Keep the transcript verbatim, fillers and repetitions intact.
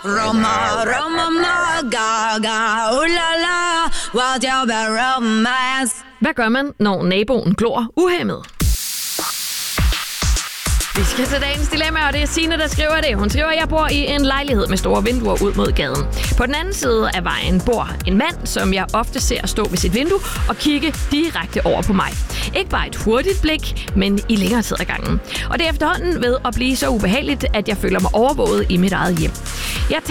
Roma, Roma, gaga, ulala, what your romance. Hvad gør man, når naboen glor uhæmmet? Vi skal til dagens dilemma, og det er Signe, der skriver det. Hun skriver, at jeg bor i en lejlighed med store vinduer ud mod gaden. På den anden side af vejen bor en mand, som jeg ofte ser stå ved sit vindue og kigge direkte over på mig. Ikke bare et hurtigt blik, men i længere tid ad gangen. Og det er efterhånden ved at blive så ubehageligt, at jeg føler mig overvåget i mit eget hjem. Jeg